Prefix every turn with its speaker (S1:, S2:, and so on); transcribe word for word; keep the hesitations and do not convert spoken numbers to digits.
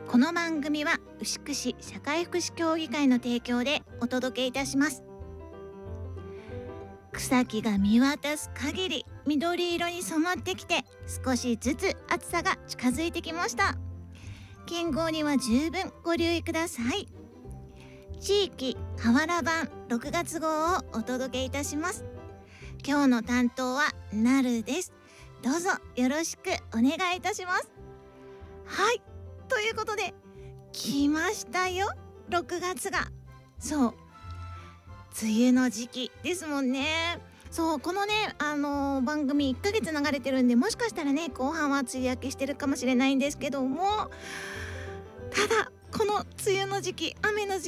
S1: この番組は牛久市社会福祉協議会の提供でお届けいたします。草木が見渡す限り緑色に染まってきて、少しずつ暑さが近づいてきました。健康には十分ご留意ください。地域河原版ろくがつ号をお届けいたします。今日の担当はなるです。どうぞよろしくお願いいたします。はい、ということで来ましたよ、ろくがつが。そう梅雨の時期ですもんね。そうこのね、あのー、番組いっかげつ流れてるんで、もしかしたらね後半は梅雨明けしてるかもしれないんですけども、ただこの梅雨の時期、雨の時期